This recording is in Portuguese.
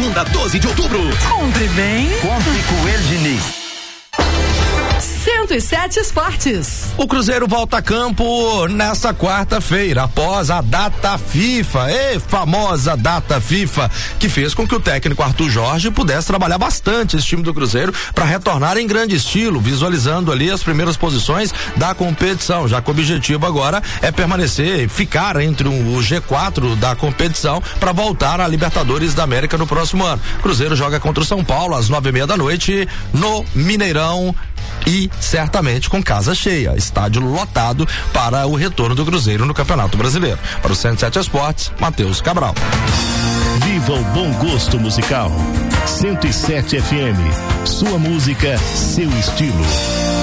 segunda, 12 de outubro. Compre bem. Compre com ele, Diniz. 107 Esportes. O Cruzeiro volta a campo nessa quarta-feira, após a data FIFA, famosa data FIFA, que fez com que o técnico Arthur Jorge pudesse trabalhar bastante esse time do Cruzeiro para retornar em grande estilo, visualizando ali as primeiras posições da competição, já que o objetivo agora é permanecer, ficar entre o G4 da competição para voltar à Libertadores da América no próximo ano. O Cruzeiro joga contra o São Paulo às 9:30 da noite no Mineirão e certamente com casa cheia, estádio lotado para o retorno do Cruzeiro no Campeonato Brasileiro. Para o 107 Esportes, Matheus Cabral. Viva o bom gosto musical. 107 FM, sua música, seu estilo.